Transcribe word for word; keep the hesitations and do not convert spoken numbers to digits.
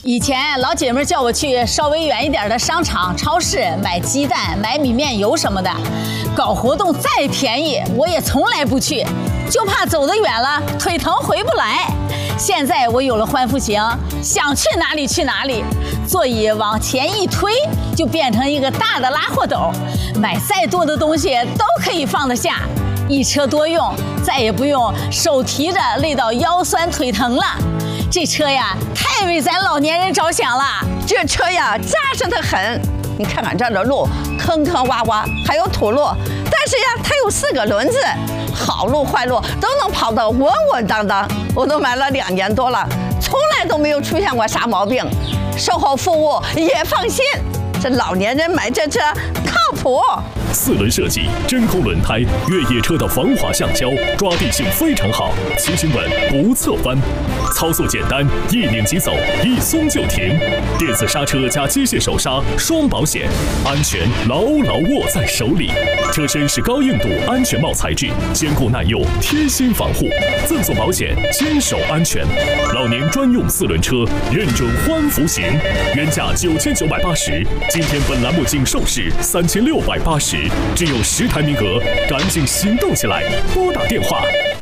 以前老姐妹叫我去稍微远一点的商场、超市买鸡蛋、买米面油什么的，搞活动再便宜，我也从来不去，就怕走得远了腿疼回不来。现在我有了欢富行，想去哪里去哪里，座椅往前一推，就变成一个大的拉货斗，买再多的东西都可以放得下，一车多用，再也不用手提着累到腰酸腿疼了。这车呀，太为咱老年人着想了。 这车呀，扎实得很。你看看这儿的路，坑坑洼洼，还有土路，但是呀，它有四个轮子，好路坏路都能跑得稳稳当当。我都买了两年多了，从来都没有出现过啥毛病，售后服务也放心。这老年人买这车靠谱。 四轮设计，真空轮胎，越野车的防滑橡胶，抓地性非常好，骑行稳不侧翻，操作简单，一拧即走，一松就停。电子刹车加机械手刹，双保险，安全牢牢握在手里。车身是高硬度安全帽材质，坚固耐用，贴心防护，赠送保险，坚守安全。老年专用四轮车，认准欢福行，原价九千九百八十，今天本栏目仅售市三千六百八十。只有十台名额，赶紧行动起来！拨打电话